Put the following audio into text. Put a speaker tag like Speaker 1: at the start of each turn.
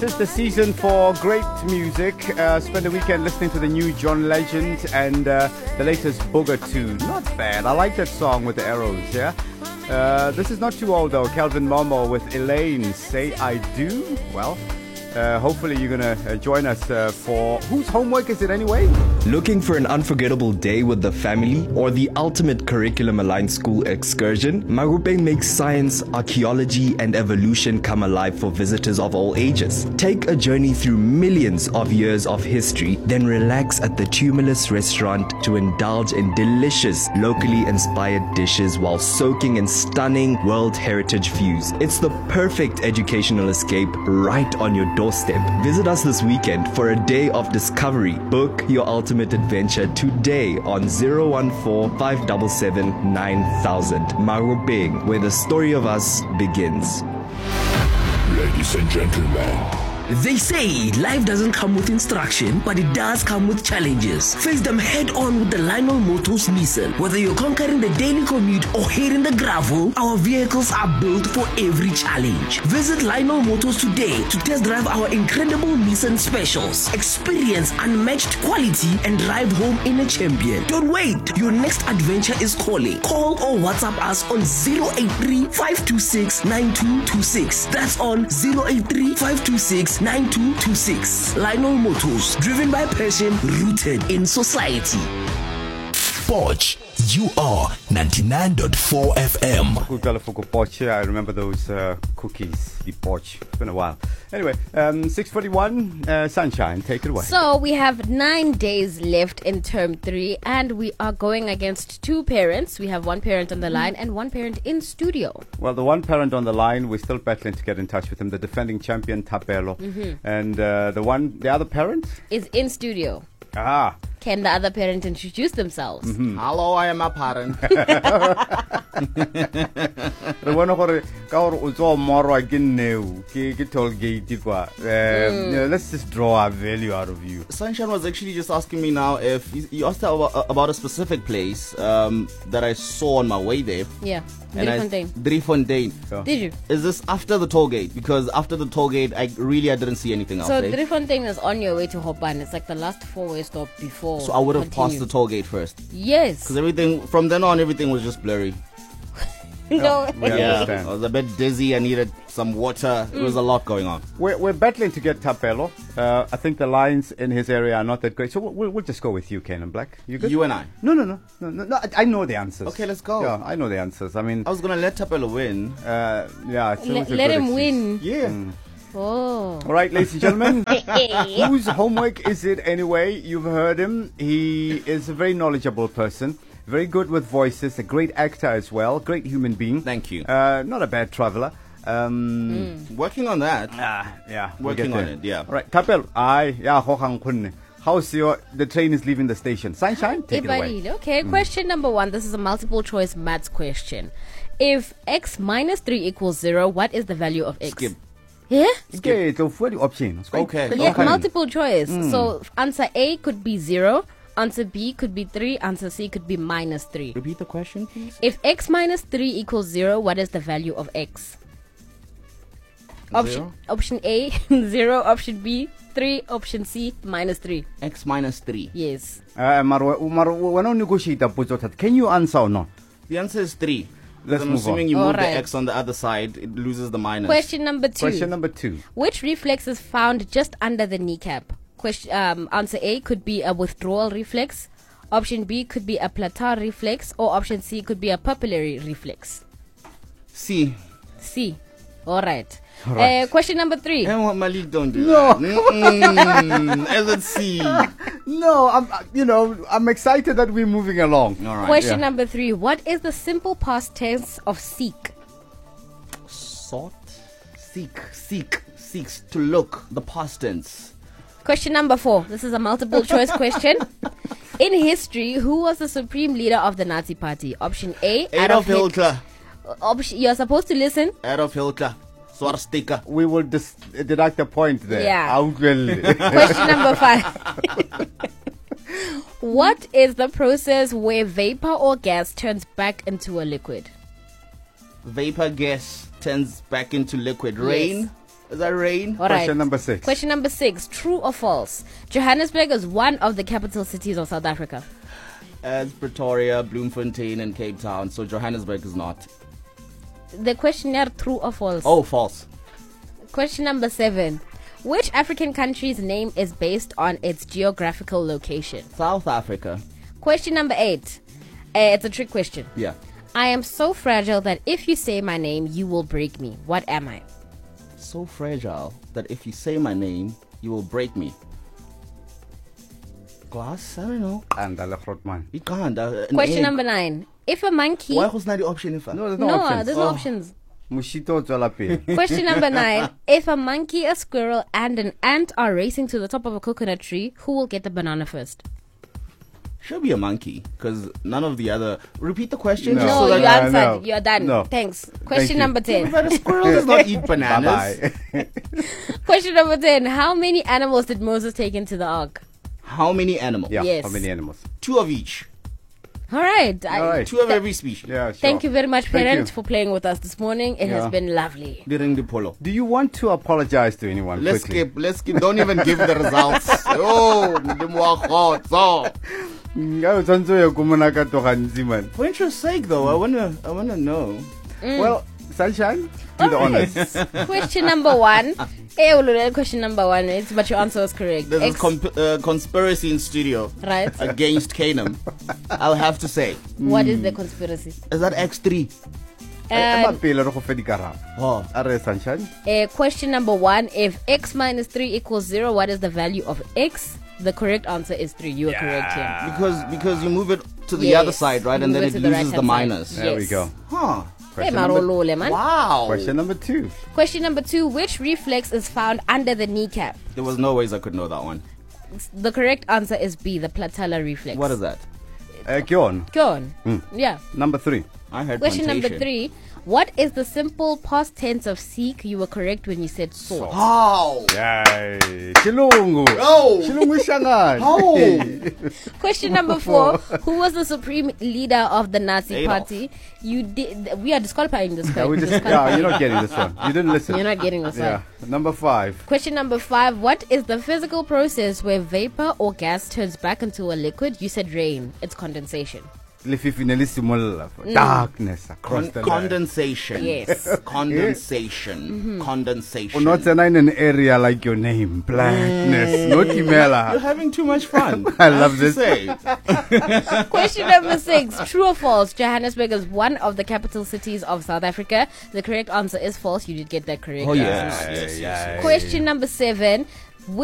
Speaker 1: is the season for great music. Spend the weekend listening to the new John Legend and the latest Booger 2. Not bad. I like that song with the arrows, yeah? This is not too old though. Calvin Momo with Elaine, Say I Do. Well, hopefully you're going to join us for... Whose homework is it anyway?
Speaker 2: Looking for an unforgettable day with the family or the ultimate curriculum-aligned school excursion? Marupeng makes science, archaeology and evolution come alive for visitors of all ages. Take a journey through millions of years of history, then relax at the Tumulus restaurant to indulge in delicious, locally inspired dishes while soaking in stunning World Heritage views. It's the perfect educational escape right on your doorstep. Visit us this weekend for a day of discovery. Book your ultimate adventure today on 014 577 9000. Marupeng, where the story of us begins.
Speaker 3: Ladies and gentlemen,
Speaker 4: they say life doesn't come with instruction, but it does come with challenges. Face them head on with the Lionel Motors Nissan. Whether you're conquering the daily commute or hitting the gravel, our vehicles are built for every challenge. Visit Lionel Motors today to test drive our incredible Nissan specials. Experience unmatched quality and drive home in a champion. Don't wait. Your next adventure is calling. Call or WhatsApp us on 083 526 9226. That's on 083 526 9226. Lionel Motors, driven by passion, rooted in society.
Speaker 3: Poch, you are 99.4 FM.
Speaker 1: I remember those cookies, the Poch. It's been a while. Anyway, 6:41, Sunshine, take it away.
Speaker 5: So we have 9 days left in term 3, and we are going against two parents. We have one parent on the line and one parent in studio.
Speaker 1: Well, the one parent on the line, we're still battling to get in touch with him, the defending champion, Thapelo. And the other parent?
Speaker 5: Is in studio.
Speaker 1: Ah.
Speaker 5: Can the other parent introduce themselves?
Speaker 6: Hello, I am a parent.
Speaker 1: Let's just draw a value out of you.
Speaker 6: Sunshine was actually just asking me now if you asked her about a specific place that I saw on my way there.
Speaker 5: Yeah,
Speaker 6: Driefontein.
Speaker 1: Yeah.
Speaker 5: Did you?
Speaker 6: Is this after the toll gate? Because after the toll gate, I didn't see anything else.
Speaker 5: So
Speaker 6: there.
Speaker 5: Driefontein is on your way to Hopan. It's like the last four-way stop before.
Speaker 6: So I would have passed
Speaker 5: continue.
Speaker 6: the toll gate first.
Speaker 5: Yes.
Speaker 6: Because everything, from then on, everything was just blurry.
Speaker 5: No.
Speaker 1: We
Speaker 6: Yeah,
Speaker 1: understand.
Speaker 6: I was a bit dizzy. I needed some water. There was a lot going on.
Speaker 1: We're battling to get Thapelo. I think the lines in his area are not that great. So we'll just go with you, Kenan Black. You good?
Speaker 6: You and I.
Speaker 1: No. I know the answers.
Speaker 6: Okay, let's go.
Speaker 1: Yeah, I know the answers. I mean,
Speaker 6: I was going to let Thapelo win.
Speaker 1: yeah. It's always a
Speaker 5: Let
Speaker 1: good
Speaker 5: him
Speaker 1: excuse.
Speaker 5: win.
Speaker 6: Yeah.
Speaker 5: Oh.
Speaker 1: All right, ladies and gentlemen. Whose homework is it anyway? You've heard him. He is a very knowledgeable person. Very good with voices. A great actor as well. Great human being.
Speaker 6: Thank you.
Speaker 1: Not a bad traveler.
Speaker 6: Working on that.
Speaker 1: Yeah. we'll
Speaker 6: Working
Speaker 1: get
Speaker 6: on
Speaker 1: there.
Speaker 6: it, yeah.
Speaker 1: All right, Thapelo. How's the train is leaving the station? Sunshine, take it away.
Speaker 5: Okay, question number 1. This is a multiple choice maths question. If x minus 3 equals 0, what is the value of x?
Speaker 6: Skip.
Speaker 5: Yeah?
Speaker 1: Okay, so for the options.
Speaker 6: Okay.
Speaker 5: Yeah,
Speaker 1: Okay.
Speaker 5: multiple choice. So answer A could be 0, answer B could be 3, answer C could be minus 3.
Speaker 6: Repeat the question, please.
Speaker 5: If x minus 3 equals 0, what is the value of x? Option A, 0. Option B, 3. Option C, minus 3.
Speaker 6: X minus 3.
Speaker 5: Yes.
Speaker 1: Can you answer or not?
Speaker 6: The answer is 3.
Speaker 1: Let's
Speaker 6: I'm
Speaker 1: move
Speaker 6: assuming
Speaker 1: on.
Speaker 6: you move
Speaker 5: Alright.
Speaker 6: the X on the other side, it loses the minus.
Speaker 5: Question number 2.
Speaker 1: Question number 2.
Speaker 5: Which reflex is found just under the kneecap? Answer A could be a withdrawal reflex. Option B could be a plantar reflex. Or option C could be a papillary reflex.
Speaker 6: C.
Speaker 5: C. All right.
Speaker 1: Right.
Speaker 5: Question number 3.
Speaker 6: And what Malik don't do.
Speaker 1: No.
Speaker 6: that. As it's C.
Speaker 1: No, I'm excited that we're moving along.
Speaker 6: All right.
Speaker 5: Question
Speaker 1: yeah.
Speaker 5: number 3. What is the simple past tense of seek?
Speaker 6: Sought. Seeks to look. The past tense.
Speaker 5: Question number 4. This is a multiple choice question. In history, who was the supreme leader of the Nazi Party? Option A,
Speaker 6: Adolf Hitler.
Speaker 5: You're supposed to listen.
Speaker 6: Adolf Hitler. Swastika.
Speaker 1: We will deduct a point there.
Speaker 5: Yeah.
Speaker 1: Well.
Speaker 5: Question number 5. What is the process where vapor or gas turns back into a liquid?
Speaker 6: Vapor gas turns back into liquid. Rain. Is that rain?
Speaker 5: All right.
Speaker 1: Question number 6.
Speaker 5: Question number 6. True or false? Johannesburg is one of the capital cities of South Africa.
Speaker 6: As Pretoria, Bloemfontein, and Cape Town. So Johannesburg is not.
Speaker 5: The questionnaire, true or false?
Speaker 6: Oh, false.
Speaker 5: Question number 7. Which African country's name is based on its geographical location?
Speaker 6: South Africa.
Speaker 5: Question number 8. It's a trick question.
Speaker 6: Yeah.
Speaker 5: I am so fragile that if you say my name, you will break me. What am I?
Speaker 6: So fragile that if you say my name, you will break me. Glass? I don't know.
Speaker 1: And man.
Speaker 6: You can't.
Speaker 5: Question number 9. If a monkey...
Speaker 6: Why was not the option if I...
Speaker 1: No, there's no,
Speaker 5: No,
Speaker 1: options.
Speaker 5: there's no options.
Speaker 1: Mushito Jalape.
Speaker 5: Question number 9. If a monkey, a squirrel, and an ant are racing to the top of a coconut tree, who will get the banana first?
Speaker 6: Should be a monkey, because none of the other... Repeat the question.
Speaker 1: No.
Speaker 6: just
Speaker 5: No,
Speaker 6: so that
Speaker 5: you answered.
Speaker 1: no.
Speaker 5: You're done.
Speaker 1: No.
Speaker 5: Thanks. Question
Speaker 1: you.
Speaker 5: number 10.
Speaker 6: But a squirrel does not eat bananas.
Speaker 1: Bye-bye.
Speaker 5: Question number 10. How many animals did Moses take into the ark?
Speaker 6: How many animals?
Speaker 1: Yeah,
Speaker 5: Yes.
Speaker 1: how many animals?
Speaker 6: 2 of each.
Speaker 5: All right.
Speaker 1: All right.
Speaker 6: 2 of every species.
Speaker 1: Yeah, sure.
Speaker 5: Thank you very much,
Speaker 1: Thank
Speaker 5: parent,
Speaker 1: you.
Speaker 5: for playing with us this morning. It has
Speaker 1: Yeah.
Speaker 5: been lovely.
Speaker 6: The ring the polo.
Speaker 1: Do you want to apologize to anyone
Speaker 6: Let's
Speaker 1: quickly?
Speaker 6: skip. Let's skip. Don't even give the results. Oh, for interest's sake, though, I wanna know.
Speaker 1: Well, Sunshine, do the honors.
Speaker 5: Question number 1. Question number 1 is, but your answer was correct.
Speaker 6: There's a conspiracy in studio
Speaker 5: Right.
Speaker 6: against Canaan. I'll have to say,
Speaker 5: What is the conspiracy?
Speaker 6: is that X3? Oh,
Speaker 1: Are Sunshine?
Speaker 5: Question number 1. If x minus 3 equals 0, what is the value of x? The correct answer is 3. You are correct here.
Speaker 6: because you move it to the
Speaker 5: Yes.
Speaker 6: other side, right, and
Speaker 5: Move
Speaker 6: then
Speaker 5: it
Speaker 6: it
Speaker 5: to the
Speaker 6: loses the
Speaker 5: right-hand side.
Speaker 6: minus.
Speaker 1: There we
Speaker 5: Yes.
Speaker 1: go.
Speaker 6: Huh.
Speaker 5: Hey,
Speaker 1: Question number,
Speaker 5: Marolole, man.
Speaker 6: Wow.
Speaker 1: question number 2.
Speaker 5: Question number 2. Which reflex is found under the kneecap?
Speaker 6: There was no ways I could know that one.
Speaker 5: The correct answer is B, the patellar reflex.
Speaker 6: What is that?
Speaker 1: Go on.
Speaker 5: Go on. Yeah.
Speaker 1: Number 3.
Speaker 6: I heard
Speaker 5: Question number
Speaker 6: plantation.
Speaker 5: 3. What is the simple past tense of seek? You were correct when you said sought.
Speaker 6: How?
Speaker 1: Yay. Chilungu.
Speaker 6: Oh.
Speaker 1: Chilungu Shangan.
Speaker 6: How?
Speaker 5: Question number 4. Who was the supreme leader of the Nazi
Speaker 6: Adolf.
Speaker 5: party? You did. We are disqualifying this
Speaker 1: Yeah,
Speaker 5: question.
Speaker 1: you're not getting this one. You didn't listen.
Speaker 5: You're not getting this
Speaker 1: Yeah.
Speaker 5: one.
Speaker 1: Number 5.
Speaker 5: Question number 5. What is the physical process where vapor or gas turns back into a liquid? You said rain. It's condensation.
Speaker 1: Darkness across the land.
Speaker 6: Condensation.
Speaker 5: Yes.
Speaker 6: Condensation. Condensation.
Speaker 1: Or not in an area like your name. Blackness. Not
Speaker 6: You're
Speaker 1: Imela.
Speaker 6: having too much fun.
Speaker 1: I love
Speaker 6: have to
Speaker 1: this.
Speaker 6: say.
Speaker 5: Question number 6. True or false? Johannesburg is one of the capital cities of South Africa. The correct answer is false. You did get that correct.
Speaker 6: Oh, yes.
Speaker 5: Question number 7.